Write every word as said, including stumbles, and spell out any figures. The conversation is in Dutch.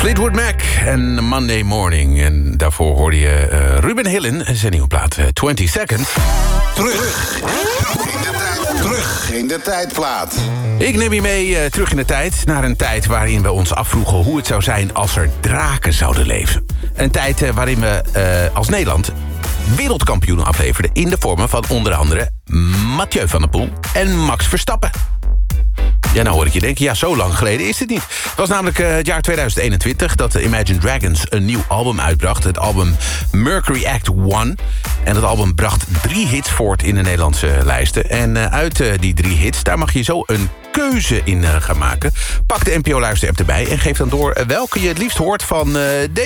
Fleetwood Mac en Monday Morning. En daarvoor hoorde je uh, Ruben Hillen en zijn nieuwe plaat uh, twintig seconds. Terug in de tijd. Terug in de tijdplaat. Ik neem je mee uh, terug in de tijd. Naar een tijd waarin we ons afvroegen hoe het zou zijn als er draken zouden leven. Een tijd uh, waarin we uh, als Nederland wereldkampioenen afleverden. In de vormen van onder andere Mathieu van der Poel en Max Verstappen. Ja, nou hoor ik je denken, ja, zo lang geleden is het niet. Het was namelijk uh, het jaar tweeduizend eenentwintig dat de Imagine Dragons een nieuw album uitbracht. Het album Mercury Act one. En dat album bracht drie hits voort in de Nederlandse lijsten. En uh, uit uh, die drie hits, daar mag je zo een keuze in uh, gaan maken. Pak de N P O Luister-app erbij en geef dan door uh, welke je het liefst hoort van uh, deze.